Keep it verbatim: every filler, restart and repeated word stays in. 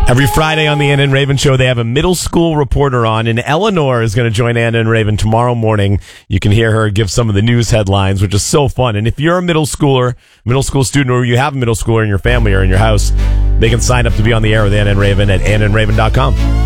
Every Friday on the Ann and Raven Show, they have a middle school reporter on, and Eleanor is going to join Ann and Raven tomorrow morning. You can hear her give some of the news headlines, which is so fun. And if you're a middle schooler, middle school student, or you have a middle schooler in your family or in your house, they can sign up to be on the air with Ann and Raven at ann and raven dot com.